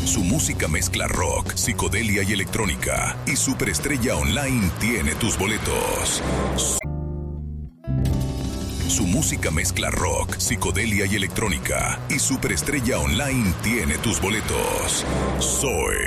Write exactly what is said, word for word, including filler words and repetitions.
Su música mezcla rock, psicodelia y electrónica. Y Superestrella Online tiene tus boletos. Su música mezcla rock, psicodelia y electrónica. Y Superestrella Online tiene tus boletos. Zoe.